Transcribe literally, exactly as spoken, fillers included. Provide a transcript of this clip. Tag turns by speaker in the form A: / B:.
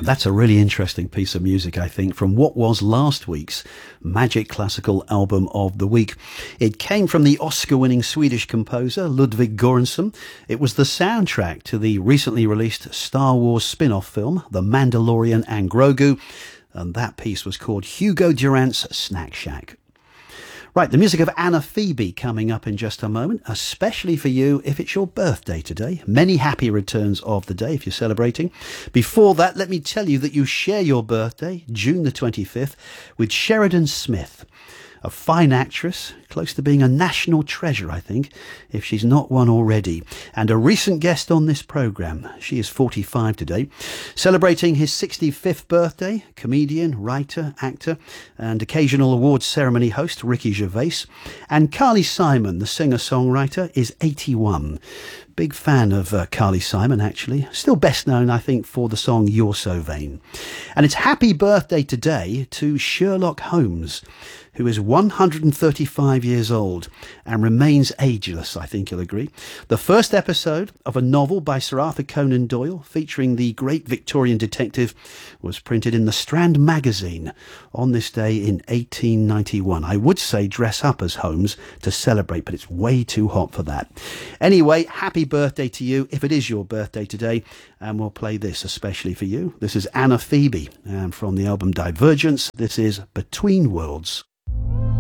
A: And that's a really interesting piece of music, I think, from what was last week's Magic Classical Album of the Week. It came from the Oscar-winning Swedish composer Ludwig Göransson. It was the soundtrack to the recently released Star Wars spin-off film, The Mandalorian and Grogu, and that piece was called Hugo Durant's Snack Shack. Right, the music of Anna Phoebe coming up in just a moment, especially for you if it's your birthday today. Many happy returns of the day if you're celebrating. Before that, let me tell you that you share your birthday, June the twenty-fifth, with Sheridan Smith, a fine actress, close to being a national treasure, I think, if she's not one already, and a recent guest on this programme. She is forty-five today. Celebrating his sixty-fifth birthday, comedian, writer, actor, and occasional awards ceremony host Ricky Gervais. And Carly Simon, the singer-songwriter, is eighty-one. Big fan of uh, Carly Simon, actually. Still best known, I think, for the song You're So Vain. And it's happy birthday today to Sherlock Holmes, who is one hundred thirty-five years old and remains ageless, I think you'll agree. The first episode of a novel by Sir Arthur Conan Doyle featuring the great Victorian detective was printed in the Strand magazine on this day in eighteen ninety-one. I would say dress up as Holmes to celebrate, but it's way too hot for that. Anyway, happy birthday to you if it is your birthday today, and we'll play this especially for you. This is Anna Phoebe, and from the album Divergence, this is Between Worlds.